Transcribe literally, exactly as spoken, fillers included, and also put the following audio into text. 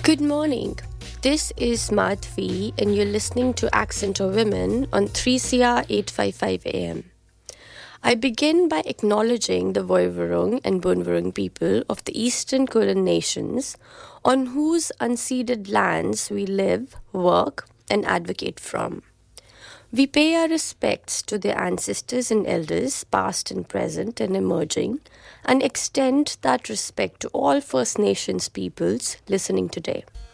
Good morning. This is Madhvi, and you're listening to Accent of Women on three C R eight fifty-five A M. I begin by acknowledging the Woiwurrung and Boonwurrung people of the Eastern Kulin nations on whose unceded lands we live, work, and advocate from. We pay our respects to their ancestors and elders, past and present and emerging, and extend that respect to all First Nations peoples listening today.